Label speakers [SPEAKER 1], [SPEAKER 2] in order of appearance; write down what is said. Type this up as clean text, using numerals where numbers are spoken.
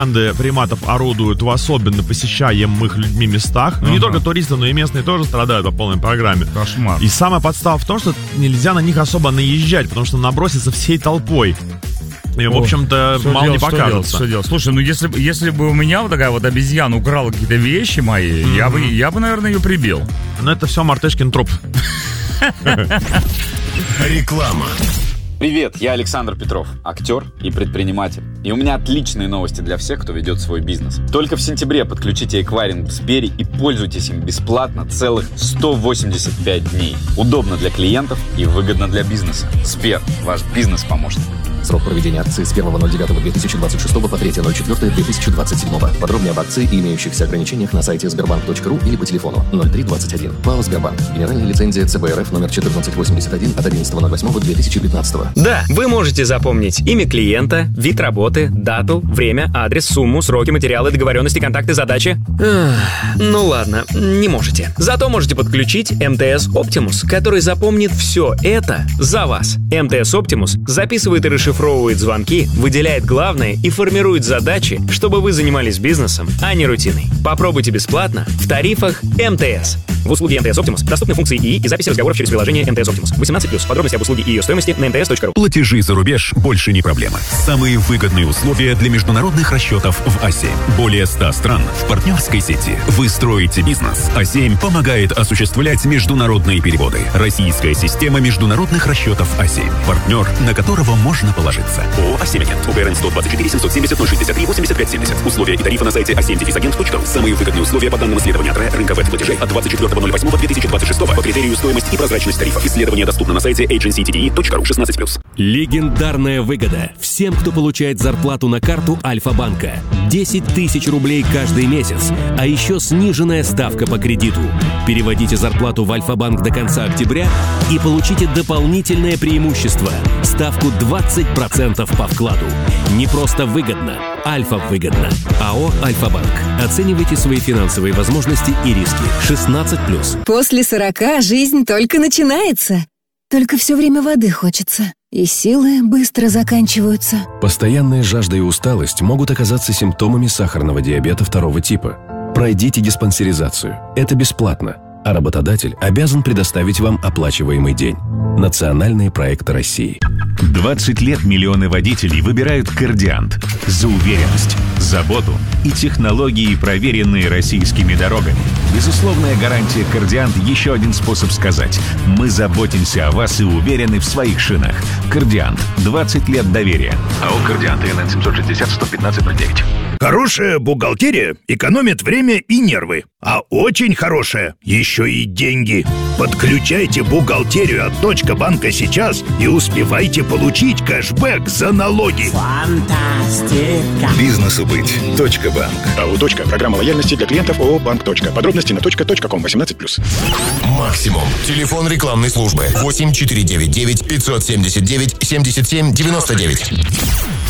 [SPEAKER 1] Банды приматов орудуют в особенно посещаемых людьми местах. Не только туристы, но и местные тоже страдают по полной программе.
[SPEAKER 2] Кошмар.
[SPEAKER 1] И самая подстава в том, что нельзя на них особо наезжать, потому что набросится всей толпой. И, в общем-то, мало не покажется.
[SPEAKER 2] Что делать? Слушай, ну если бы у меня вот такая вот обезьяна украла какие-то вещи мои, я бы, наверное, ее прибил.
[SPEAKER 1] Но это все Мартышкин труп.
[SPEAKER 3] Реклама.
[SPEAKER 4] Привет, я Александр Петров, актер и предприниматель. И у меня отличные новости для всех, кто ведет свой бизнес. Только в сентябре подключите эквайринг в Сбере и пользуйтесь им бесплатно целых 185 дней. Удобно для клиентов и выгодно для бизнеса. Сбер, ваш бизнес-помощник.
[SPEAKER 5] Срок проведения акции с 1.09.2026 по 3.04.2027. Подробнее об акции и имеющихся ограничениях на сайте sberbank.ru или по телефону 0321. ПАО «Сбербанк». Генеральная лицензия ЦБРФ номер 1481 от 11.08.2015.
[SPEAKER 6] Да, вы можете запомнить имя клиента, вид работы, дату, время, адрес, сумму, сроки, материалы, договоренности, контакты, задачи. Ну ладно, не можете. Зато можете подключить МТС Optimus, который запомнит все это за вас. МТС Optimus записывает и расшифровывает звонки, выделяет главное и формирует задачи, чтобы вы занимались бизнесом, а не рутиной. Попробуйте бесплатно в тарифах МТС. В услуге МТС Optimus доступны функции ИИ и записи разговоров через приложение МТС Optimus. 18+. Подробности об услуге и ее стоимости на mts.ru.
[SPEAKER 3] Платежи за рубеж больше не проблема. Самые выгодные условия для международных расчетов в А7. Более 100 стран в партнерской сети. Вы строите бизнес. А7 помогает осуществлять международные переводы. Российская система международных расчетов А7. Партнер, на которого можно положиться. ООО «А7 Агент». УГРН 124 770 063 85 70. Условия и тарифы на сайте a7-agent.ru. Самые выгодные условия по данным исследования ТРЭ рынка веб-платежей от 24.08.2026 по критерию стоимость и прозрачность тарифов. Исследование доступно на сайте agencytde.ru 16+.
[SPEAKER 7] Легендарная выгода всем, кто получает зарплату на карту Альфа-банка. 10 тысяч рублей каждый месяц, а еще сниженная ставка по кредиту. Переводите зарплату в Альфа-банк до конца октября и получите дополнительное преимущество – ставку 20% по вкладу. Не просто выгодно, Альфа-выгодно. АО «Альфа-банк». Оценивайте свои финансовые возможности и риски. 16+.
[SPEAKER 8] После 40 жизнь только начинается. Только все время воды хочется. И силы быстро заканчиваются.
[SPEAKER 7] Постоянная жажда и усталость могут оказаться симптомами сахарного диабета 2 типа. Пройдите диспансеризацию. Это бесплатно. А работодатель обязан предоставить вам оплачиваемый день. Национальные проекты России.
[SPEAKER 3] 20 лет миллионы водителей выбирают «Кордиант» за уверенность, заботу и технологии, проверенные российскими дорогами. Безусловная гарантия «Кордиант» — еще один способ сказать: мы заботимся о вас и уверены в своих шинах. «Кордиант» — 20 лет доверия. АО «Кордиант», ИНН 760-115-09.
[SPEAKER 9] Хорошая бухгалтерия экономит время и нервы. А очень хорошая еще и деньги. Подключайте бухгалтерию от Банка сейчас и успевайте получить кэшбэк за налоги.
[SPEAKER 10] Фантастика.
[SPEAKER 3] Бизнесу быть. Банк.
[SPEAKER 11] АО «Точка». Программа лояльности для клиентов ООО «Банк. Точка». Подробности на .com 18+.
[SPEAKER 3] Максимум. Телефон рекламной службы 8499 579 77 99.